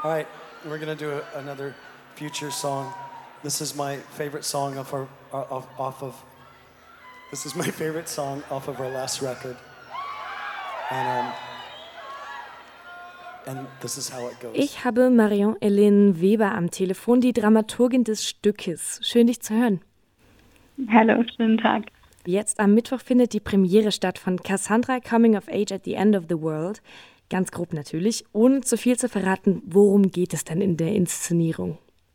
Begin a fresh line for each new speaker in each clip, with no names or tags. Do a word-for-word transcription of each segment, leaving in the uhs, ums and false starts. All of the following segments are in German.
All right, we're gonna do a, another future song. This is my favorite song off our off, off of. This is my favorite song off of our last record, and um, and this is how it goes.
Ich habe Marion-Hélène Weber am Telefon, die Dramaturgin des Stückes. Schön, dich zu hören.
Hallo, schönen Tag.
Jetzt am Mittwoch findet die Premiere statt von Cassandra Coming of Age at the End of the World. Ganz grob natürlich, ohne zu viel zu verraten, worum geht es denn in der Inszenierung?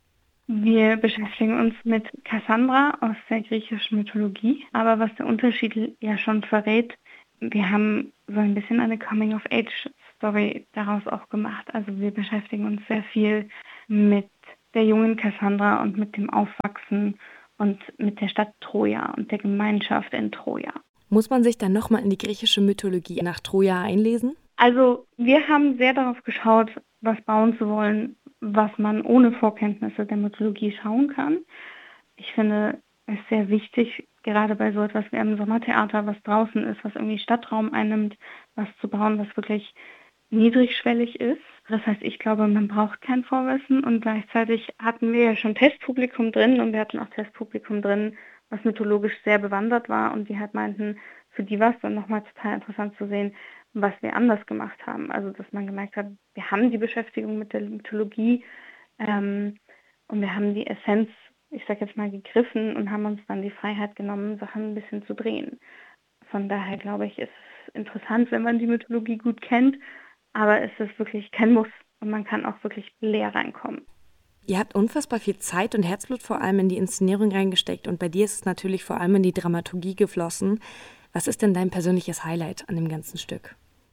Wir beschäftigen uns mit Cassandra aus der griechischen Mythologie, aber was der Unterschied ja schon verrät, wir haben so ein bisschen eine Coming-of-Age-Story daraus auch gemacht. Also wir beschäftigen uns sehr viel mit der jungen Cassandra und mit dem Aufwachsen und mit der Stadt Troja und der Gemeinschaft in Troja.
Muss man sich dann nochmal in die griechische Mythologie nach Troja einlesen?
Also wir haben sehr darauf geschaut, was bauen zu wollen, was man ohne Vorkenntnisse der Mythologie schauen kann. Ich finde es sehr wichtig, gerade bei so etwas wie einem Sommertheater, was draußen ist, was irgendwie Stadtraum einnimmt, was zu bauen, was wirklich niedrigschwellig ist. Das heißt, ich glaube, man braucht kein Vorwissen und gleichzeitig hatten wir ja schon Testpublikum drin und wir hatten auch Testpublikum drin, was mythologisch sehr bewandert war und die halt meinten, für die war es dann nochmal total interessant zu sehen, was wir anders gemacht haben. Also, dass man gemerkt hat, wir haben die Beschäftigung mit der Mythologie ähm, und wir haben die Essenz, ich sag jetzt mal, gegriffen und haben uns dann die Freiheit genommen, Sachen ein bisschen zu drehen. Von daher glaube ich, ist es interessant, wenn man die Mythologie gut kennt, aber es ist wirklich kein Muss und man kann auch wirklich leer reinkommen.
Ihr habt unfassbar viel Zeit und Herzblut vor allem in die Inszenierung reingesteckt und bei dir ist es natürlich vor allem in die Dramaturgie geflossen. Was ist denn dein persönliches Highlight an dem ganzen Stück?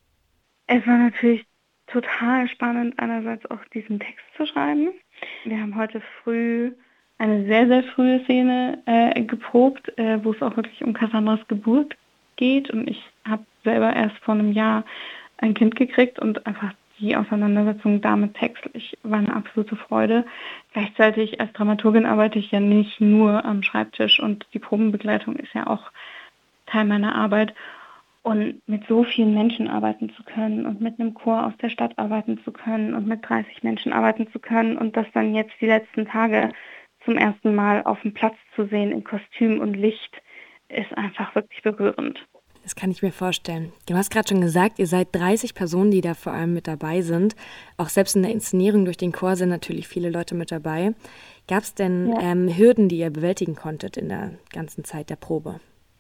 Es war natürlich total spannend, einerseits auch diesen Text zu schreiben. Wir haben heute früh eine sehr, sehr frühe Szene äh, geprobt, äh, wo es auch wirklich um Cassandras Geburt geht. Und ich habe selber erst vor einem Jahr ein Kind gekriegt und einfach die Auseinandersetzung damit textlich war eine absolute Freude. Gleichzeitig als Dramaturgin arbeite ich ja nicht nur am Schreibtisch und die Probenbegleitung ist ja auch Teil meiner Arbeit. Und mit so vielen Menschen arbeiten zu können und mit einem Chor aus der Stadt arbeiten zu können und mit dreißig Menschen arbeiten zu können und das dann jetzt die letzten Tage zum ersten Mal auf dem Platz zu sehen in Kostüm und Licht, ist einfach wirklich berührend.
Das kann ich mir vorstellen. Du hast gerade schon gesagt, ihr seid dreißig Personen, die da vor allem mit dabei sind. Auch selbst in der Inszenierung durch den Chor sind natürlich viele Leute mit dabei. Gab es denn ja. ähm, Hürden, die ihr bewältigen konntet in der ganzen Zeit der Probe?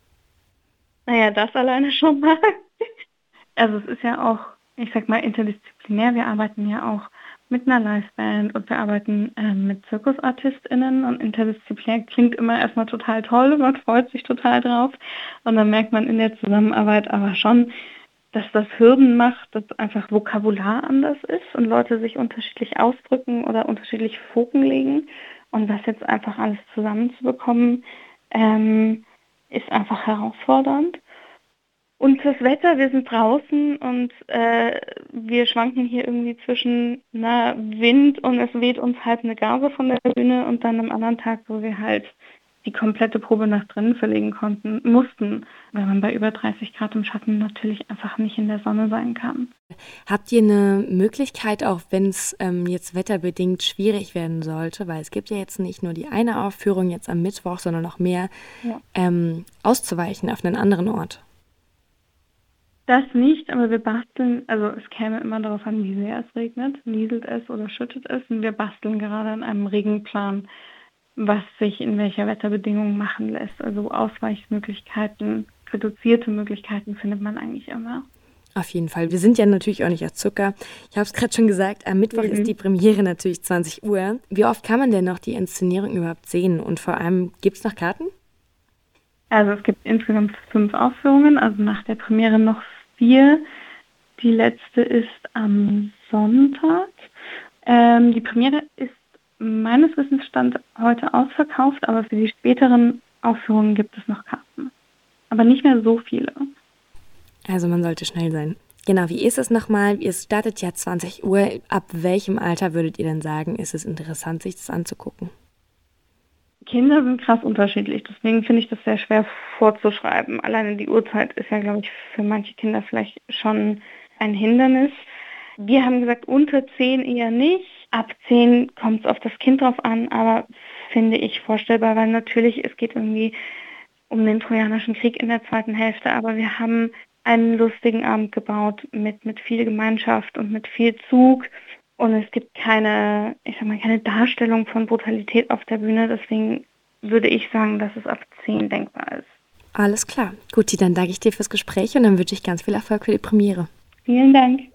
Naja, das alleine schon mal. Also es ist ja auch, ich sag mal, interdisziplinär. Wir arbeiten ja auch mit einer Liveband und wir arbeiten äh, mit ZirkusartistInnen und interdisziplinär klingt immer erstmal total toll und man freut sich total drauf. Und dann merkt man in der Zusammenarbeit aber schon, dass das Hürden macht, dass einfach Vokabular anders ist und Leute sich unterschiedlich ausdrücken oder unterschiedlich Foken legen. Und das jetzt einfach alles zusammenzubekommen, ähm, ist einfach herausfordernd. Und das Wetter, wir sind draußen und äh, wir schwanken hier irgendwie zwischen na, Wind und es weht uns halt eine Gase von der Bühne und dann am anderen Tag, wo wir halt die komplette Probe nach drinnen verlegen konnten, mussten, weil man bei über dreißig Grad im Schatten natürlich einfach nicht in der Sonne sein kann.
Habt ihr eine Möglichkeit, auch wenn es ähm, jetzt wetterbedingt schwierig werden sollte, weil es gibt ja jetzt nicht nur die eine Aufführung jetzt am Mittwoch, sondern noch mehr, ja. ähm, auszuweichen auf einen anderen Ort?
Das nicht, aber wir basteln, also es käme immer darauf an, wie sehr es regnet, nieselt es oder schüttet es und wir basteln gerade an einem Regenplan, was sich in welcher Wetterbedingung machen lässt. Also Ausweichmöglichkeiten, reduzierte Möglichkeiten findet man eigentlich immer.
Auf jeden Fall. Wir sind ja natürlich auch nicht aus Zucker. Ich habe es gerade schon gesagt, am Mittwoch mhm. ist die Premiere natürlich zwanzig Uhr. Wie oft kann man denn noch die Inszenierung überhaupt sehen? Und vor allem, gibt es noch Karten?
Also es gibt insgesamt fünf Aufführungen, also nach der Premiere noch vier. Die letzte ist am Sonntag. Ähm, die Premiere ist meines Wissens Stand heute ausverkauft, aber für die späteren Aufführungen gibt es noch Karten. Aber nicht mehr so viele.
Also man sollte schnell sein. Genau, wie ist es nochmal? Ihr startet ja zwanzig Uhr. Ab welchem Alter würdet ihr denn sagen, ist es interessant, sich das anzugucken?
Kinder sind krass unterschiedlich, deswegen finde ich das sehr schwer vorzuschreiben. Alleine die Uhrzeit ist ja, glaube ich, für manche Kinder vielleicht schon ein Hindernis. Wir haben gesagt, unter zehn eher nicht, ab zehn kommt es auf das Kind drauf an, aber finde ich vorstellbar, weil natürlich, es geht irgendwie um den Trojanischen Krieg in der zweiten Hälfte, aber wir haben einen lustigen Abend gebaut mit, mit viel Gemeinschaft und mit viel Zug und es gibt keine, ich sag mal, keine Darstellung von Brutalität auf der Bühne, deswegen würde ich sagen, dass es ab zehn denkbar ist.
Alles klar. Guti, dann danke ich dir fürs Gespräch und dann wünsche ich ganz viel Erfolg für die Premiere.
Vielen Dank.